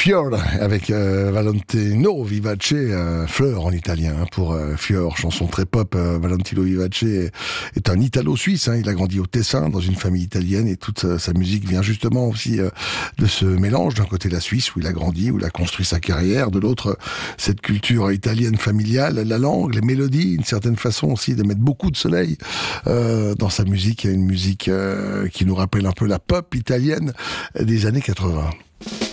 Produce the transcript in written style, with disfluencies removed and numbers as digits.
Fior avec Valentino Vivace, fleur en italien pour Fior, chanson très pop. Valentino Vivace est un Italo-Suisse, il a grandi au Tessin dans une famille italienne et toute sa musique vient justement aussi de ce mélange, d'un côté la Suisse où il a grandi, où il a construit sa carrière, de l'autre cette culture italienne familiale, la langue, les mélodies, une certaine façon aussi de mettre beaucoup de soleil dans sa musique, une musique qui nous rappelle un peu la pop italienne des années 80.